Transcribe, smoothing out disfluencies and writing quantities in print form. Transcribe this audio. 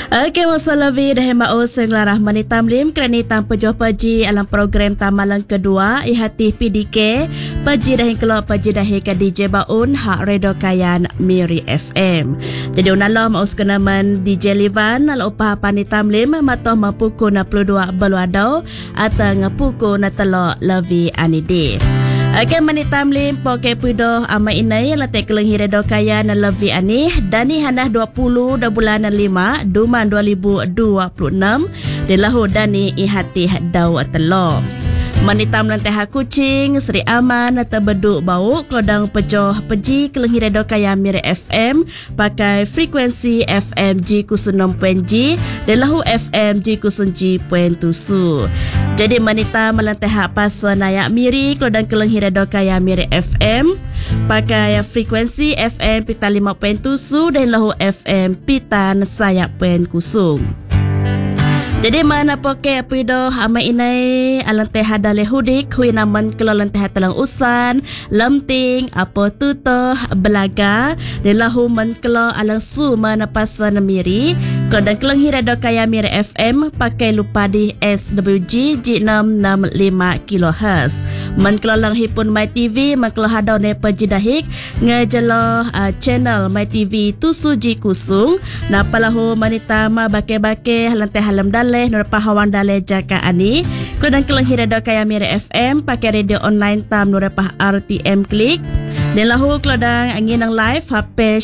Okey, masalah dah mau senglarah manitam lim kerana tanpa jauh paji alam program tamalan kedua ihati PDK paji dah keluar paji dah ke DJ Baun hak redo kayan Miri FM. Jadi unala mau sekenaman DJ Livan ala upah panitam lim matoh mapuku na 22 beluadau atau ngapuku na telo levi anide. Akan manitam lim poke pudo ama inai latek kelenghi redo kaya na levi ani dani hanah 20 da bulan 5 duman 2026 di lahu dani ihati dau telo. Manitam lantai kucing Sri Aman atau beduk bau kelodang pejoh peji kelenghi redo kaya Miri FM pakai frekuensi FM G kusun 6.G dan lahu FM G kusun G.7. Jadi manitam lantai pas nayak Miri kelodang kelenghi redo kaya Miri FM pakai frekuensi FM pita 5.7 dan lahu FM pita sayak kusung. Jadi mana poke apido ama inai alante hadale hudik hui naman kalau lante hatalang usan lamting apa tutoh belaga de lahu man kalau alang su mana pasan Miri kalau dan kelenghi redo kaya Miri FM pakai lupa di SWG G665 kHz man kalau lang hipun My TV man kalau hadau ne pajidahik ngajalo channel My TV tusuji kusung na palahu manitama bake-bake lante halam daleh nurpa hawan daleh jaka ani kemudian kelenghi redo kaya Miri FM pakai radio online tam nurpa RTM klik dan lahu keladang angin ang live HP